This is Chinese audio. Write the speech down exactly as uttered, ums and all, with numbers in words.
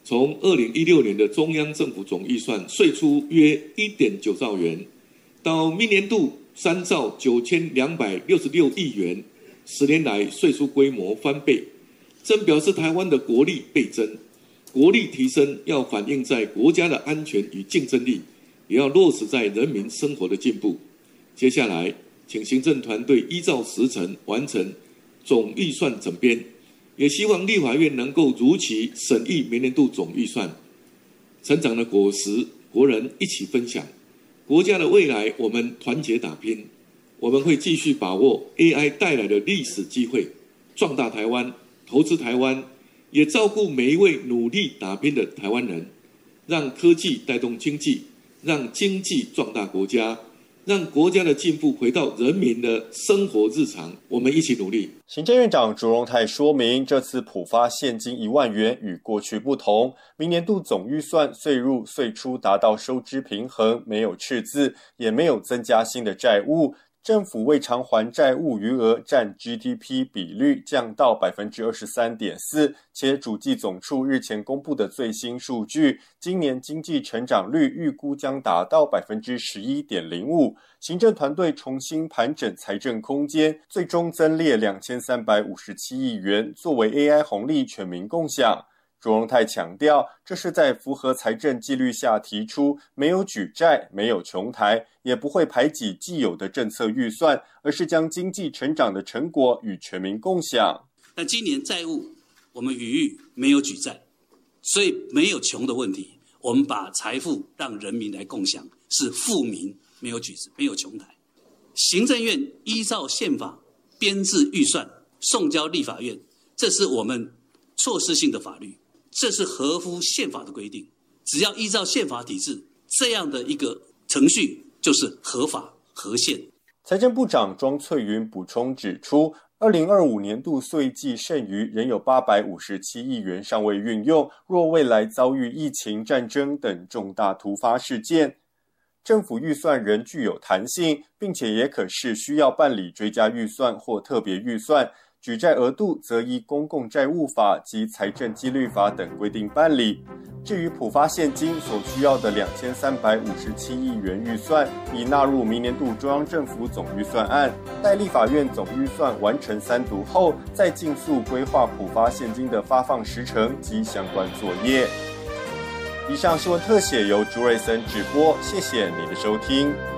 从二零一六年的中央政府总预算税出约 一点九兆元，到明年度三兆九千两百六十六亿元，十年来税出规模翻倍，正表示台湾的国力倍增。国力提升要反映在国家的安全与竞争力，也要落实在人民生活的进步。接下来，请行政团队依照时程完成总预算整编，也希望立法院能够如期审议明年度总预算。成长的果实，国人一起分享。国家的未来，我们团结打拼。我们会继续把握 A I 带来的历史机会，壮大台湾，投资台湾，也照顾每一位努力打拼的台湾人，让科技带动经济，让经济壮大国家，让国家的进步回到人民的生活日常，我们一起努力。 行政院长卓荣泰说明，这次普发现金一万元与过去不同，明年度总预算税入税出达到收支平衡，没有赤字，也没有增加新的债务。政府未偿还债务余额占 G D P 比率降到 百分之二十三点四， 且主计总处日前公布的最新数据，今年经济成长率预估将达到 百分之十一点零五。 行政团队重新盘整财政空间，最终增列两千三百五十七亿元作为 A I 红利全民共享。卓荣泰强调，这是在符合财政纪律下提出，没有举债，没有穷台，也不会排挤既有的政策预算，而是将经济成长的成果与全民共享。 但今年债务我们余裕没有举债，所以没有穷的问题，我们把财富让人民来共享，是富民没有举没有穷台。行政院依照宪法编制预算送交立法院，这是我们措施性的法律，这是合乎宪法的规定，只要依照宪法体制，这样的一个程序就是合法合宪。 财政部长庄翠云补充指出，二零二五年度岁季剩余仍有八百五十七亿元尚未运用，若未来遭遇疫情、战争等重大突发事件，政府预算仍具有弹性，并且也可视需要办理追加预算或特别预算，举债额度则依公共债务法及财政纪律法等规定办理。至于普发现金所需要的两千三百五十七亿元预算，已纳入明年度中央政府总预算案，待立法院总预算完成三读后，再尽速规划普发现金的发放时程及相关作业。以上新闻特写由朱瑞森直播，谢谢你的收听。